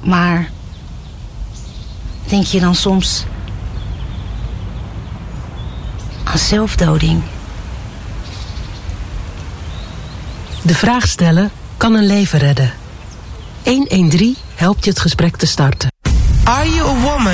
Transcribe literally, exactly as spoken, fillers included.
Maar denk je dan soms aan zelfdoding? De vraag stellen kan een leven redden. honderddertien helpt je het gesprek te starten. Are you a woman?